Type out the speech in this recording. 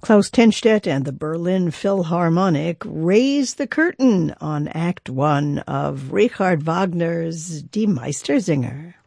Klaus Tenstedt and the Berlin Philharmonic raised the curtain on Act One of Richard Wagner's Die Meistersinger.